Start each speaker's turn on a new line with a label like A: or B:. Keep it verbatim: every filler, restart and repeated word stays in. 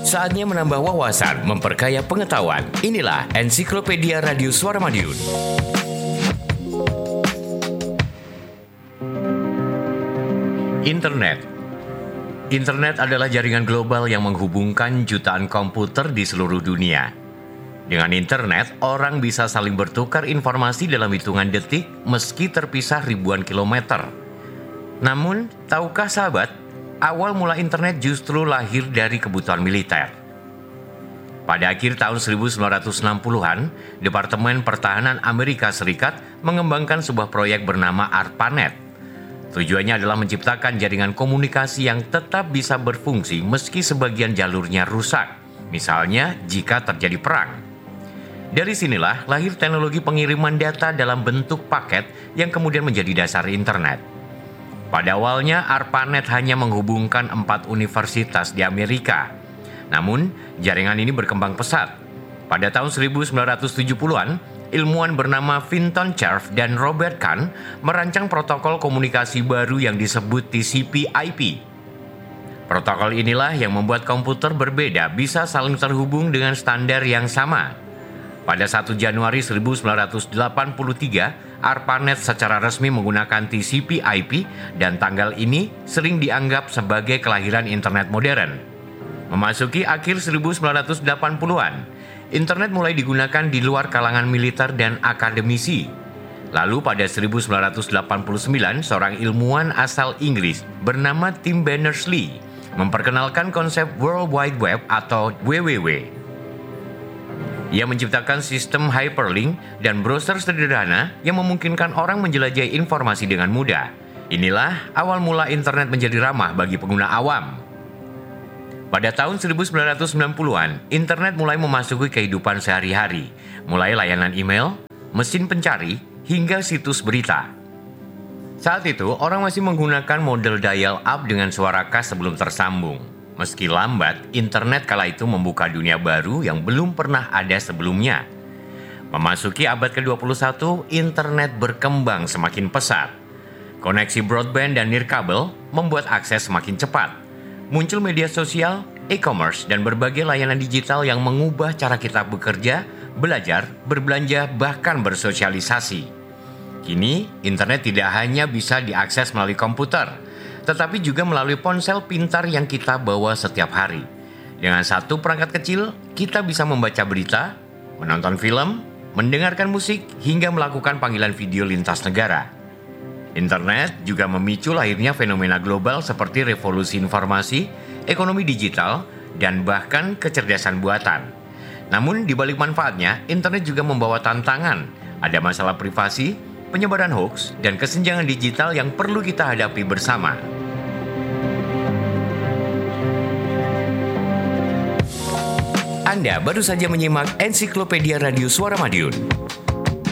A: Saatnya menambah wawasan, memperkaya pengetahuan. Inilah Ensiklopedia Radio Suara Madiun. Internet. Internet adalah jaringan global yang menghubungkan jutaan komputer di seluruh dunia. Dengan internet, orang bisa saling bertukar informasi dalam hitungan detik meski terpisah ribuan kilometer. Namun, tahukah sahabat, awal mula internet justru lahir dari kebutuhan militer. Pada akhir tahun seribu sembilan ratus enam puluhan, Departemen Pertahanan Amerika Serikat mengembangkan sebuah proyek bernama ARPANET. Tujuannya adalah menciptakan jaringan komunikasi yang tetap bisa berfungsi meski sebagian jalurnya rusak, misalnya jika terjadi perang. Dari sinilah lahir teknologi pengiriman data dalam bentuk paket yang kemudian menjadi dasar internet. Pada awalnya, ARPANET hanya menghubungkan empat universitas di Amerika. Namun, jaringan ini berkembang pesat. Pada tahun seribu sembilan ratus tujuh puluhan, ilmuwan bernama Vinton Cerf dan Robert Kahn merancang protokol komunikasi baru yang disebut T C P I P. Protokol inilah yang membuat komputer berbeda bisa saling terhubung dengan standar yang sama. Pada satu Januari seribu sembilan ratus delapan puluh tiga, ARPANET secara resmi menggunakan T C P I P dan tanggal ini sering dianggap sebagai kelahiran internet modern. Memasuki akhir seribu sembilan ratus delapan puluhan, internet mulai digunakan di luar kalangan militer dan akademisi. Lalu pada seribu sembilan ratus delapan puluh sembilan, seorang ilmuwan asal Inggris bernama Tim Berners-Lee memperkenalkan konsep World Wide Web atau W W W. Ia menciptakan sistem hyperlink dan browser sederhana yang memungkinkan orang menjelajahi informasi dengan mudah. Inilah awal mula internet menjadi ramah bagi pengguna awam. Pada tahun seribu sembilan ratus sembilan puluhan, internet mulai memasuki kehidupan sehari-hari, mulai layanan email, mesin pencari, hingga situs berita. Saat itu, orang masih menggunakan model dial-up dengan suara khas sebelum tersambung. Meski lambat, internet kala itu membuka dunia baru yang belum pernah ada sebelumnya. Memasuki abad ke dua puluh satu, internet berkembang semakin pesat. Koneksi broadband dan nirkabel membuat akses semakin cepat. Muncul media sosial, e-commerce, dan berbagai layanan digital yang mengubah cara kita bekerja, belajar, berbelanja, bahkan bersosialisasi. Kini, internet tidak hanya bisa diakses melalui komputer, tetapi juga melalui ponsel pintar yang kita bawa setiap hari. Dengan satu perangkat kecil, kita bisa membaca berita, menonton film, mendengarkan musik, hingga melakukan panggilan video lintas negara. Internet juga memicu lahirnya fenomena global seperti revolusi informasi, ekonomi digital, dan bahkan kecerdasan buatan. Namun di balik manfaatnya, internet juga membawa tantangan. Ada masalah privasi, penyebaran hoax, dan kesenjangan digital yang perlu kita hadapi bersama. Anda baru saja menyimak Ensiklopedia Radio Suara Madiun.